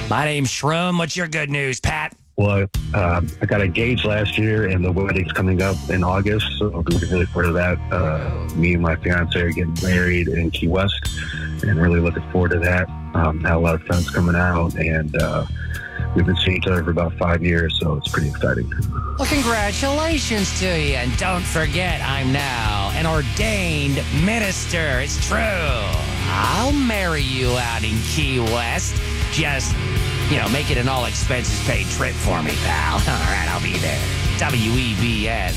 My name's Shrum. What's your good news, Pat? Well, I got engaged last year, and the wedding's coming up in August, so I'm looking really forward to that. Me and my fiance are getting married in Key West, and really looking forward to that. Had a lot of friends coming out, and we've been seeing each other for about 5 years, so it's pretty exciting. Well, congratulations to you. And don't forget, I'm now an ordained minister. It's true. I'll marry you out in Key West. Just, make it an all-expenses-paid trip for me, pal. All right, I'll be there. WEBN.